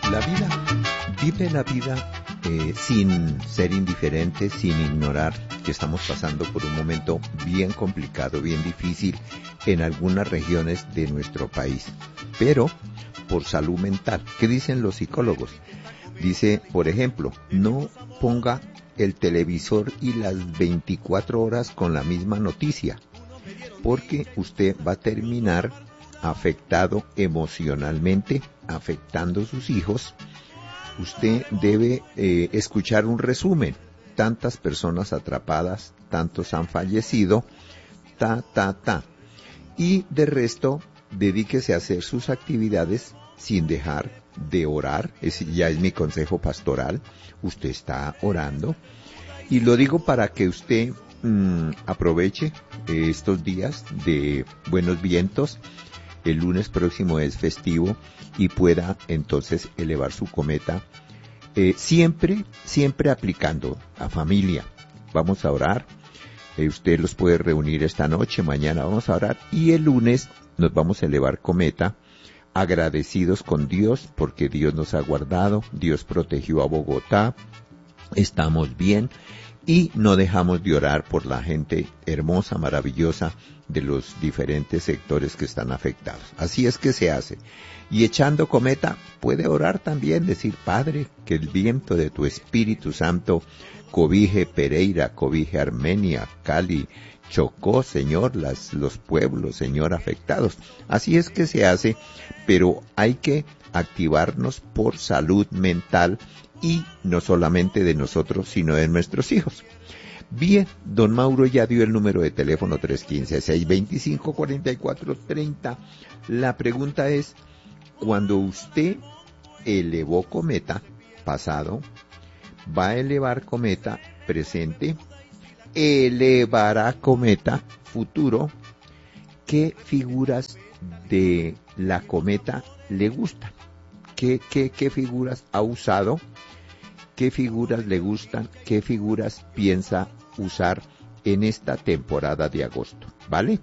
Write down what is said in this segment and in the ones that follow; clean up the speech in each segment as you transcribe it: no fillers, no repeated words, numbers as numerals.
La vida, vive la vida sin ser indiferente, sin ignorar que estamos pasando por un momento bien complicado, bien difícil en algunas regiones de nuestro país. Pero por salud mental, ¿qué dicen los psicólogos? Dice, por ejemplo, no ponga el televisor y las 24 horas con la misma noticia, porque usted va a terminar afectado emocionalmente, afectando a sus hijos. Usted debe escuchar un resumen. Tantas personas atrapadas, tantos han fallecido, Y de resto, dedíquese a hacer sus actividades sin dejar de orar. Ese ya es mi consejo pastoral. Usted está orando. Y lo digo para que usted aproveche estos días de buenos vientos. El lunes próximo es festivo y pueda entonces elevar su cometa, siempre aplicando a familia. Vamos a orar, usted los puede reunir esta noche, mañana vamos a orar y el lunes nos vamos a elevar cometa, agradecidos con Dios porque Dios nos ha guardado, Dios protegió a Bogotá, estamos bien. Y no dejamos de orar por la gente hermosa, maravillosa de los diferentes sectores que están afectados. Así es que se hace. Y echando cometa, puede orar también, decir, Padre, que el viento de tu Espíritu Santo cobije Pereira, cobije Armenia, Cali, Chocó, Señor, los pueblos, Señor, afectados. Así es que se hace, pero hay que activarnos por salud mental y no solamente de nosotros, sino de nuestros hijos. Bien, don Mauro ya dio el número de teléfono 315-625-4430. La pregunta es, cuando usted elevó cometa pasado, va a elevar cometa presente, elevará cometa futuro, ¿qué figuras de la cometa le gustan? ¿Qué figuras ha usado? ¿Qué figuras le gustan? ¿Qué figuras piensa usar en esta temporada de agosto? ¿Vale?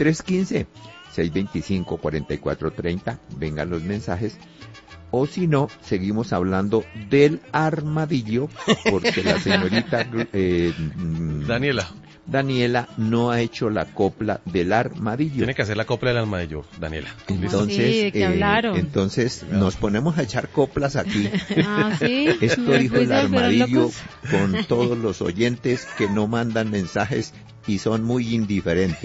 315-625-4430. Vengan los mensajes. O si no, seguimos hablando del armadillo, porque la señorita Daniela no ha hecho la copla del armadillo. Tiene que hacer la copla del armadillo, Daniela. Entonces, sí, ¿de qué hablaron? Entonces nos ponemos a echar coplas aquí. ¿Sí? Esto dijo el armadillo con todos los oyentes que no mandan mensajes y son muy indiferentes.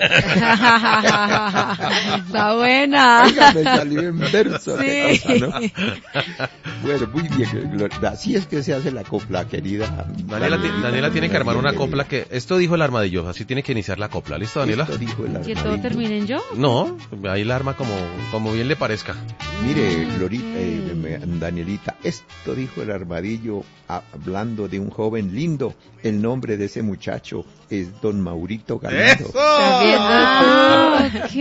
Está buena. Oiga, me salió en verso. Sí. Cosa, ¿no? Bueno, muy bien. Así es que se hace la copla, querida. Daniela tiene que armar una copla que... Esto dijo el armadillo, así tiene que iniciar la copla. ¿Listo, Daniela? Esto dijo el ¿Que armadillo. todo termine en yo? No, ahí la arma como bien le parezca. Mire, Danielita, esto dijo el armadillo hablando de un joven lindo. El nombre de ese muchacho es don Maurito Galindo. ¡Eso! Ok.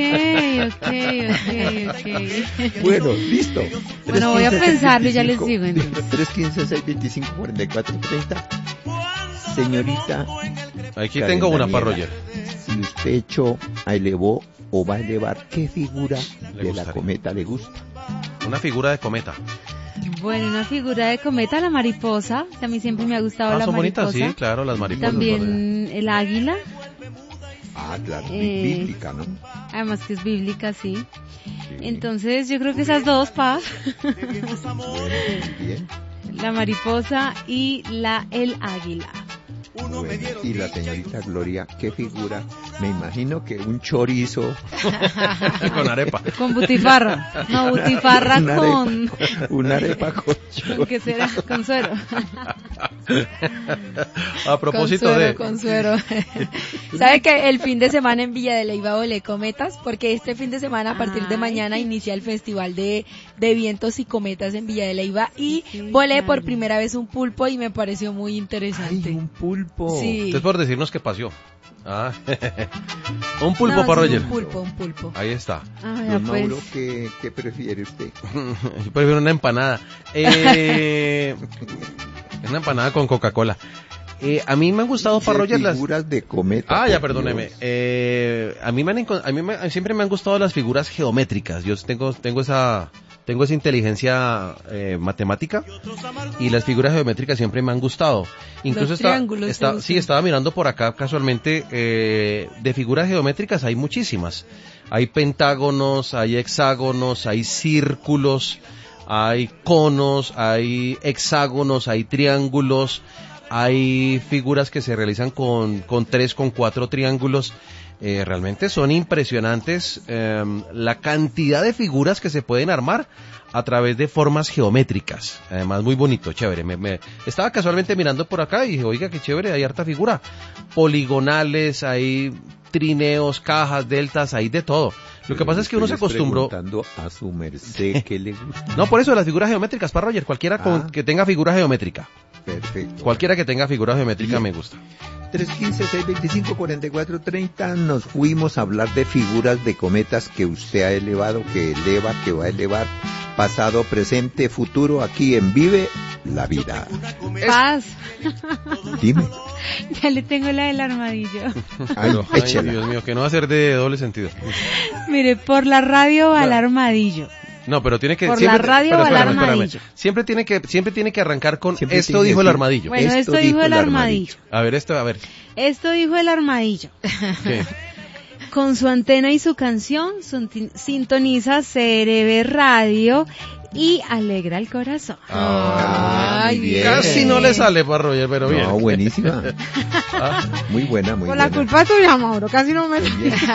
Bueno, listo. Bueno, voy a pensarlo y ya les digo, entonces. 315-625-4430. Señorita, Aquí tengo una para Roger. si usted elevó o va a elevar, ¿qué figura de la cometa le gusta? Una figura de cometa. Bueno, una figura de cometa, la mariposa. A mí siempre me ha gustado la son mariposa. bonitas, sí, claro, las mariposas. También el águila. Ah, claro, bíblica, ¿no? Además que es bíblica, sí. Sí. Entonces yo creo que esas dos, Bueno, muy bien. la mariposa y el águila. Bueno, y la señorita Gloria, ¿qué figura? Me imagino que un chorizo. Con arepa. Con butifarra. No, butifarra con... Una arepa con ¿Con chorizo. qué será? Con suero. A propósito con suero. ¿Sabe que el fin de semana en Villa de Leyva volé cometas? Porque este fin de semana, a partir de mañana, inicia el Festival de Vientos y Cometas en Villa de Leyva y volé por primera vez un pulpo y me pareció muy interesante. Ay, un pulpo. Sí. Usted es por decirnos qué pasó. Ah, un pulpo para Roger. Un pulpo. Ahí está. Ah, Don pues. Mauro, ¿qué prefiere usted? Yo prefiero una empanada. Una empanada con Coca-Cola. A mí me han gustado para Roger las figuras de cometa. ya, por perdóneme. Dios. A mí siempre me han gustado las figuras geométricas. Yo tengo tengo esa inteligencia matemática y las figuras geométricas siempre me han gustado. Incluso estaba mirando por acá casualmente, de figuras geométricas hay muchísimas. Hay pentágonos, hay hexágonos, hay círculos, hay conos, hay hexágonos, hay triángulos, hay figuras que se realizan con 3, con 4 triángulos. Realmente son impresionantes la cantidad de figuras que se pueden armar a través de formas geométricas. Además, muy bonito, chévere. Estaba casualmente mirando por acá y dije, oiga, qué chévere, hay harta figura. Poligonales, hay trineos, cajas, deltas, hay de todo. Lo que pasa es que uno se acostumbró... preguntando a su merced qué le gusta. No, por eso las figuras geométricas, para Roger, cualquiera que tenga figura geométrica. Perfecto. Cualquiera que tenga figura geométrica me gusta. 315-625-4430, nos fuimos a hablar de figuras de cometas que usted ha elevado, que eleva, que va a elevar, pasado, presente, futuro, aquí en Vive la Vida. Paz. Dime. Ya le tengo la del armadillo. Ay, échela. Dios mío, que no va a ser de doble sentido. Mire, por la radio va el armadillo. No, pero tiene que... Por la radio va el armadillo. Siempre tiene que arrancar con Siempre esto dijo el armadillo. Bueno, esto dijo el armadillo. A ver, Esto dijo el armadillo. ¿Qué? Con su antena y su canción, sintoniza CRB Radio y alegra el corazón. Muy bien. Casi no le sale para Roger, pero bien. No, buenísima. Muy buena, muy Por buena. la culpa tuya, Mauro, casi no me...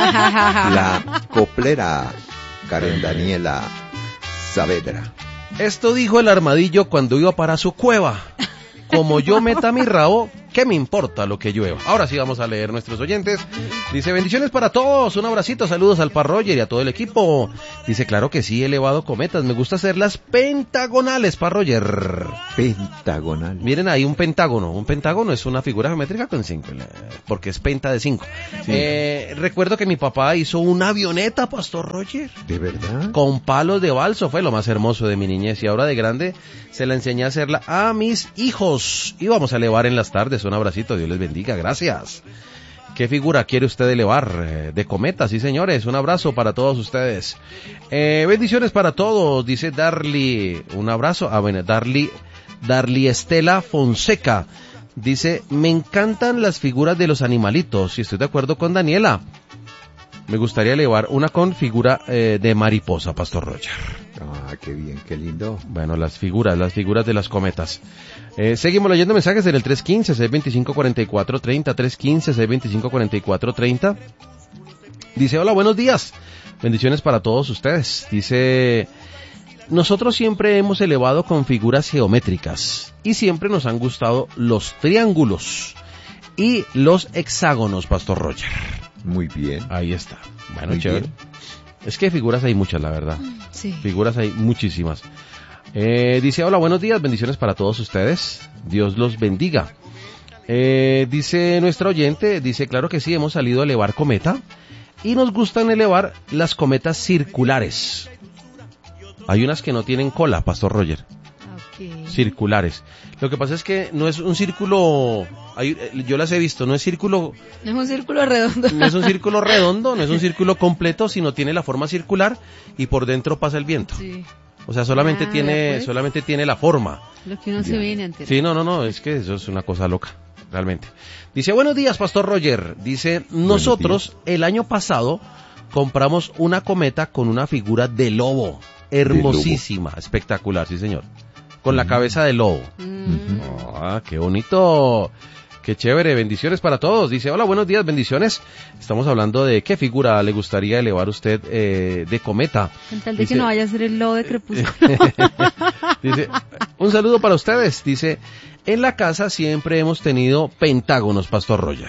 La coplera Karen Daniela Saavedra. Esto dijo el armadillo cuando iba para su cueva. Como yo meta mi rabo, ¿qué me importa lo que llueva? Ahora sí vamos a leer nuestros oyentes. Dice, bendiciones para todos, un abracito, saludos al Par Roger y a todo el equipo. Dice, claro que sí, he elevado cometas, me gusta hacerlas pentagonales, Par Roger. Pentagonal. Miren ahí un pentágono es una figura geométrica con 5, porque es penta de 5. Recuerdo que mi papá hizo una avioneta, Pastor Roger. ¿De verdad? Con palos de balso, fue lo más hermoso de mi niñez y ahora de grande se la enseñé a hacerla a mis hijos. Y vamos a elevar en las tardes, un abracito, Dios les bendiga, gracias. ¿Qué figura quiere usted elevar? De cometa, sí señores, un abrazo para todos ustedes. Bendiciones para todos, dice Darly, un abrazo, Darly Estela Fonseca. Dice, me encantan las figuras de los animalitos, y estoy de acuerdo con Daniela. Me gustaría elevar una con figura de mariposa, Pastor Roger. Ah, qué bien, qué lindo. Bueno, las figuras de las cometas. Seguimos leyendo mensajes en el 315-625-4430, 315-625-4430. Dice, hola, buenos días. Bendiciones para todos ustedes. Dice, nosotros siempre hemos elevado con figuras geométricas y siempre nos han gustado los triángulos y los hexágonos, Pastor Roger. Muy bien. Ahí está. Bueno, muy chévere. Bien. Es que figuras hay muchas, la verdad. Sí. Figuras hay muchísimas. Dice, hola, buenos días, bendiciones para todos ustedes. Dios los bendiga. Dice nuestra oyente, dice, claro que sí, hemos salido a elevar cometa y nos gustan elevar las cometas circulares. Hay unas que no tienen cola, Pastor Roger. Okay. Circulares. Lo que pasa es que no es un círculo, yo las he visto, no es círculo... No es un círculo redondo. No es un círculo redondo, no es un círculo completo, sino tiene la forma circular y por dentro pasa el viento. Sí. O sea, solamente tiene la forma. Lo que uno se viene antes. Sí, no, es que eso es una cosa loca, realmente. Dice, buenos días, Pastor Roger. Dice, nosotros el año pasado compramos una cometa con una figura de lobo. Hermosísima, espectacular, sí señor. Con la cabeza de lobo. Ah, qué bonito. Qué chévere, bendiciones para todos. Dice, hola, buenos días, bendiciones. Estamos hablando de qué figura le gustaría elevar usted de cometa. Con tal de dice, que no vaya a ser el lobo de Crepúsculo. Dice, un saludo para ustedes. Dice, en la casa siempre hemos tenido pentágonos, Pastor Roger.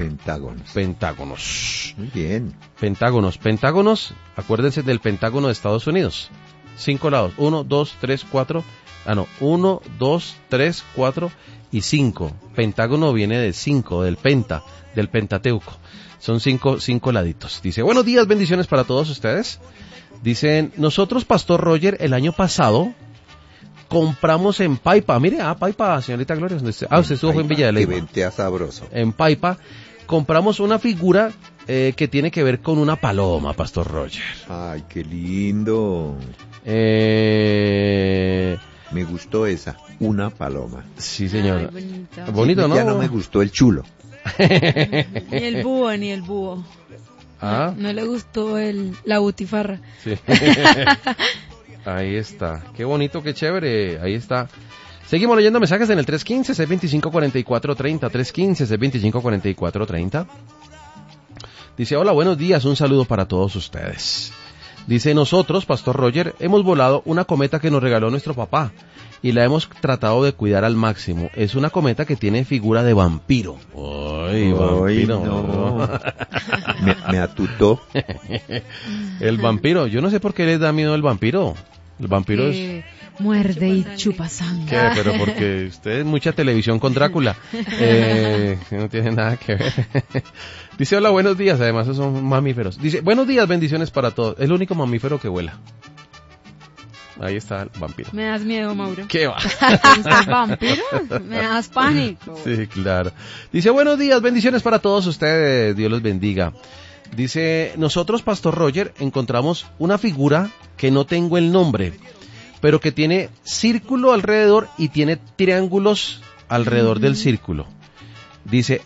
Pentágonos. Muy bien. Pentágonos, acuérdense del Pentágono de Estados Unidos. 5 lados, 1, 2, 3, 4... 1, 2, 3, 4 y 5. Pentágono viene de 5, del Pentateuco. Son 5 laditos. Dice, buenos días, bendiciones para todos ustedes. Dicen, nosotros, Pastor Roger, el año pasado compramos en Paipa. Mire, Paipa, señorita Gloria. Usted estuvo en Villa de Leyva. Que ventea sabroso. En Paipa compramos una figura que tiene que ver con una paloma, Pastor Roger. Ay, qué lindo. Me gustó esa, una paloma. Sí, señor. Ay, Bonito, ¿no? Ya no me gustó el chulo. Ni el búho. Ah, No le gustó la butifarra. sí. Ahí está. Qué bonito, qué chévere. Ahí está. Seguimos leyendo mensajes en el 315-625-4430. 315-625-4430. Dice, hola, buenos días. Un saludo para todos ustedes. Dice, nosotros, Pastor Roger, hemos volado una cometa que nos regaló nuestro papá y la hemos tratado de cuidar al máximo. Es una cometa que tiene figura de vampiro. ¡Ay, vampiro! No. me atutó. El vampiro, yo no sé por qué les da miedo el vampiro. El vampiro es... Muerde y chupa sangre. ¿Qué? Pero porque ustedes mucha televisión con Drácula. No tiene nada que ver. Dice, hola, buenos días. Además, son mamíferos. Dice, buenos días, bendiciones para todos. Es el único mamífero que vuela. Ahí está el vampiro. Me das miedo, Mauro. ¿Qué va? ¿Estás vampiro? Me das pánico. Sí, claro. Dice, buenos días, bendiciones para todos ustedes. Dios los bendiga. Dice, nosotros, Pastor Roger, encontramos una figura que no tengo el nombre, pero que tiene círculo alrededor y tiene triángulos alrededor del círculo. Dice,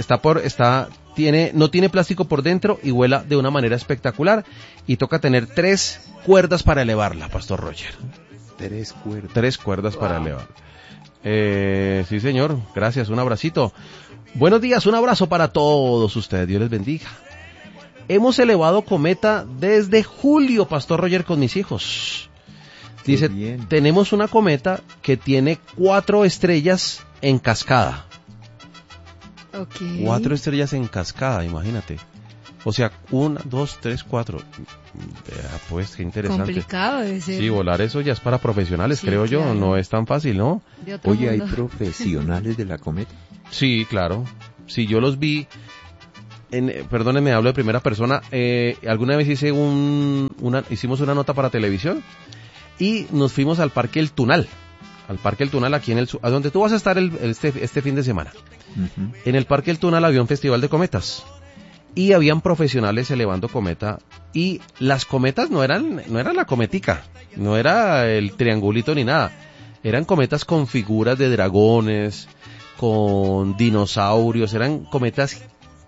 no tiene plástico por dentro y vuela de una manera espectacular y toca tener 3 cuerdas para elevarla, Pastor Roger. 3 cuerdas. 3 cuerdas para elevarla. Sí, señor, gracias, un abracito. Buenos días, un abrazo para todos ustedes, Dios les bendiga. Hemos elevado cometa desde julio, Pastor Roger, con mis hijos. Dice, tenemos una cometa que tiene 4 estrellas en cascada. Okay. 4 estrellas en cascada, imagínate. O sea, 1, 2, 3, 4. Pues qué interesante. Complicado debe ser. Sí, volar eso ya es para profesionales, sí, creo yo. Claro. No es tan fácil, ¿no? Oye, ¿hay profesionales de la cometa? Sí, claro. Sí, yo los vi. Perdónenme, hablo de primera persona. Alguna vez hicimos una nota para televisión y nos fuimos al Parque El Tunal. Al Parque El Tunal, aquí en a donde tú vas a estar este fin de semana. Uh-huh. En el Parque El Tunal había un festival de cometas y habían profesionales elevando cometa, y las cometas no eran la cometica, no era el triangulito ni nada, eran cometas con figuras de dragones, con dinosaurios, eran cometas.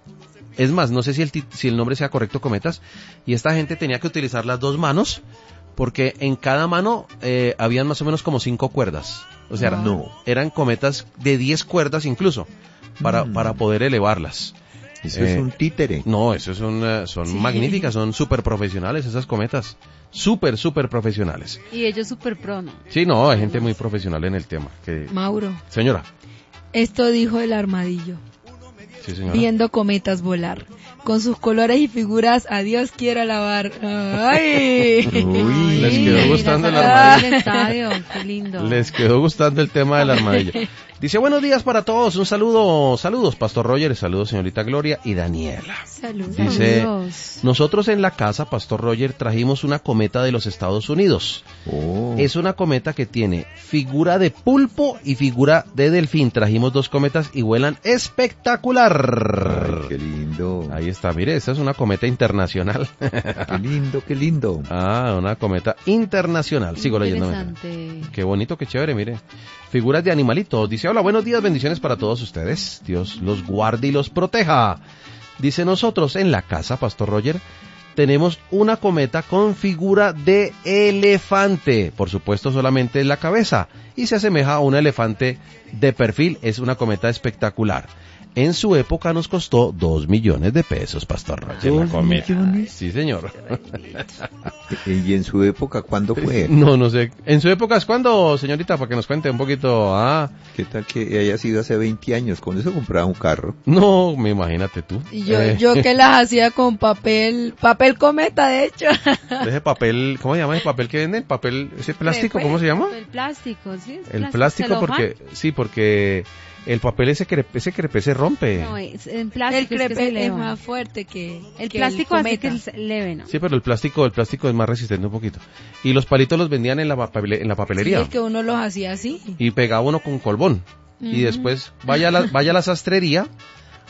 Es más, no sé si el nombre sea correcto, cometas, y esta gente tenía que utilizar las 2 manos, porque en cada mano habían más o menos como 5 cuerdas. O sea, eran cometas de 10 cuerdas incluso, para poder elevarlas. Eso es un títere. No, eso son sí, magníficas, son súper profesionales esas cometas. Súper profesionales. Y ellos súper pro, ¿no? Sí, no, hay gente muy profesional en el tema. Mauro. Señora. Esto dijo el armadillo. Sí, señora. Viendo cometas volar. Con sus colores y figuras, a Dios quiero alabar. ¡Ay! Uy, les quedó gustando el armadillo. Qué lindo. Les quedó gustando el tema del armadillo. Dice, buenos días para todos, un saludo, saludos Pastor Roger, saludos señorita Gloria y Daniela. Saludos. Dice, nosotros en la casa, Pastor Roger, trajimos una cometa de los Estados Unidos. Oh. Es una cometa que tiene figura de pulpo y figura de delfín. Trajimos 2 cometas y vuelan espectacular. Ay, qué lindo. Ahí está, mire, esta es una cometa internacional. Qué lindo, qué lindo. Ah, una cometa internacional. Sigo leyendo. Qué bonito, qué chévere, mire. Figuras de animalitos. Dice, hola, buenos días, bendiciones para todos ustedes. Dios los guarde y los proteja. Dice, nosotros en la casa, Pastor Roger, tenemos una cometa con figura de elefante. Por supuesto, solamente en la cabeza. Y se asemeja a un elefante de perfil. Es una cometa espectacular. En su época nos costó 2 millones de pesos, Pastor Roger. ¿2 millones? Sí, señor. ¿Y en su época cuándo fue? No sé. ¿En su época es cuándo, señorita? Para que nos cuente un poquito. ¿Qué tal que haya sido hace 20 años? Con eso compraba un carro. No, me imagínate tú. Y yo que las hacía con papel cometa, de hecho. Ese papel, ¿cómo se llama ese papel que venden? Ese plástico, ¿cómo se llama? El plástico, sí. El plástico porque el papel ese crepé se rompe. No, en plástico el crepé es más fuerte que el plástico hace que es leve, ¿no? Sí, pero el plástico es más resistente un poquito. Y los palitos los vendían en la papelería. Sí, es que uno los hacía así. Y pegaba uno con colbón. Y después vaya a la sastrería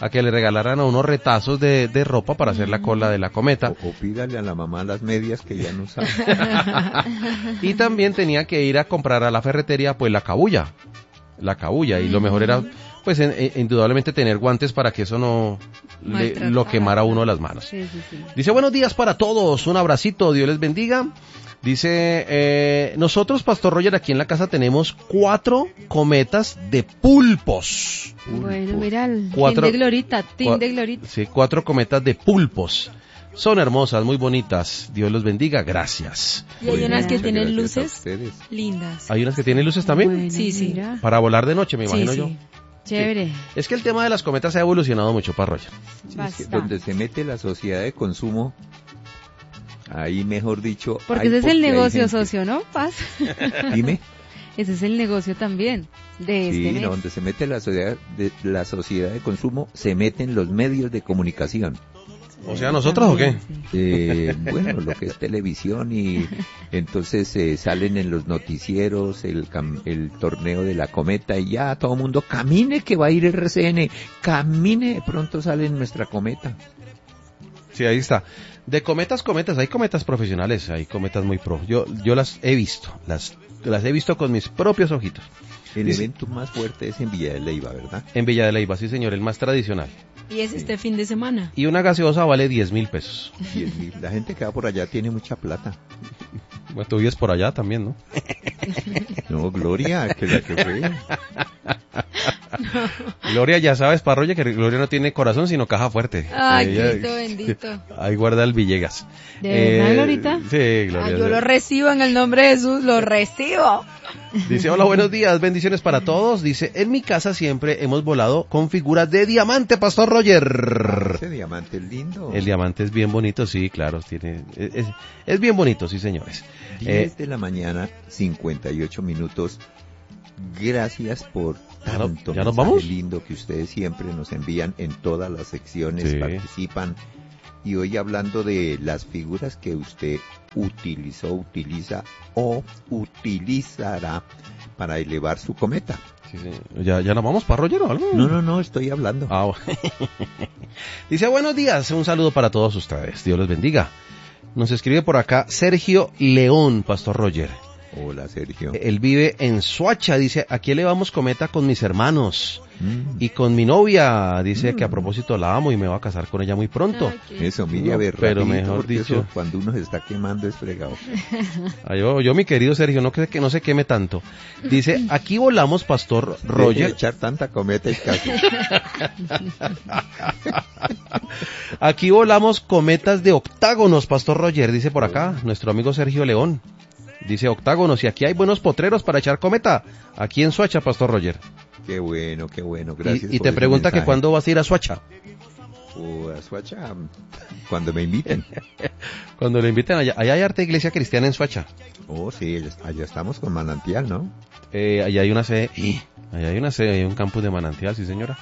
a que le regalaran a unos retazos de ropa para hacer la cola de la cometa. O pídale a la mamá las medias que ya no sabe. Y también tenía que ir a comprar a la ferretería pues la cabulla, y lo mejor era pues indudablemente tener guantes para que eso no lo quemara a uno las manos. Sí. Dice, buenos días para todos, un abracito, Dios les bendiga. Dice, nosotros, Pastor Roger, aquí en la casa tenemos 4 cometas de pulpos. Bueno, mira, el Team de Glorita. Sí, 4 cometas de pulpos. Son hermosas, muy bonitas. Dios los bendiga, gracias. Y hay unas que tienen luces ustedes. lindas. ¿Hay unas que tienen luces también? Bueno, Sí. mira. Para volar de noche, me imagino yo. Chévere. Sí. Es que el tema de las cometas se ha evolucionado mucho, para Roger. Sí, es que Bastante. donde se mete la sociedad de consumo, ahí mejor dicho... Porque ese es el negocio, socio, ¿no? Paz. Dime. Ese es el negocio también de este Sí, mes. donde se mete la sociedad de consumo, se meten los medios de comunicación. O sea, ¿nosotros o qué? Bueno, lo que es televisión y entonces salen en los noticieros el torneo de la cometa y ya todo el mundo camine que va a ir el RCN, camine, de pronto sale nuestra cometa. Sí, ahí está. De cometas, hay cometas profesionales, hay cometas muy pro. Yo las he visto, las he visto con mis propios ojitos. El evento más fuerte es en Villa de Leyva, ¿verdad? En Villa de Leyva, sí señor, el más tradicional. Y es este fin de semana. Y una gaseosa vale 10.000 pesos. 10.000. La gente que va por allá tiene mucha plata. Bueno, tú vives por allá también, ¿no? No, Gloria, que la que fue. Gloria, ya sabes, Parroya, que Gloria no tiene corazón, sino caja fuerte. Ay, Ella- Cristo bendito. Ahí guarda el Villegas. ¿De verdad, Glorita? Sí, Gloria. Yo lo recibo en el nombre de Jesús, lo recibo. Dice, hola, buenos días, bendiciones para todos. Dice, en mi casa siempre hemos volado con figuras de diamante, Pastor Roger. Ese diamante es lindo. El diamante es bien bonito, sí, claro, es bien bonito, sí, señores. 10 de la mañana, 58 minutos. Gracias por tanto ¿Ya nos mensaje vamos? lindo que ustedes siempre nos envían en todas las secciones, Sí. participan. Y hoy hablando de las figuras que usted utiliza o utilizará para elevar su cometa. Sí, sí. ¿Ya nos vamos, Pastor Roger, o algo? No, estoy hablando. Ah, bueno. Dice, buenos días, un saludo para todos ustedes, Dios los bendiga. Nos escribe por acá Sergio León, Pastor Roger. Hola, Sergio. Él vive en Soacha, dice, aquí elevamos cometa con mis hermanos y con mi novia, dice que a propósito la amo y me voy a casar con ella muy pronto. Ay, qué- Eso, mire, a No, ver, pero rapidito, mejor porque dicho. eso, cuando uno se está quemando es fregado. Ah, yo mi querido Sergio, no que no se queme tanto. Dice, aquí volamos, Pastor Deje de Roger. echar tanta cometa y casi. Aquí volamos cometas de octágonos, Pastor Roger, dice por acá, nuestro amigo Sergio León. Dice octágonos, y aquí hay buenos potreros para echar cometa, aquí en Soacha, Pastor Roger. Qué bueno, gracias. Y por te ese pregunta que mensaje. cuándo vas a ir a Soacha. O a Soacha, cuando me inviten. Cuando le inviten allá hay harta iglesia cristiana en Soacha. Oh, sí, allá estamos con Manantial, ¿no? Allá hay una sede, hay un campus de Manantial, sí señora.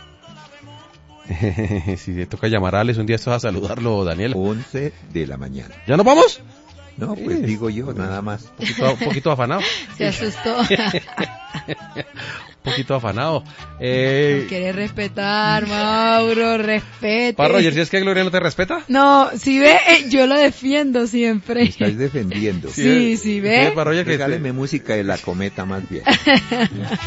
Si le toca llamar a Alex un día esto a saludarlo, Daniel. 11 de la mañana. ¿Ya nos vamos? No, pues digo yo, nada más. Un poquito afanado. Se asustó. Un poquito afanado. Quiere respetar, Mauro, respete. Pa Roger, si es que Gloria no te respeta. No, si ve, yo lo defiendo Me siempre. estáis defendiendo. Sí, sí, ve. Pa Roger, que Regáleme música de la cometa más bien.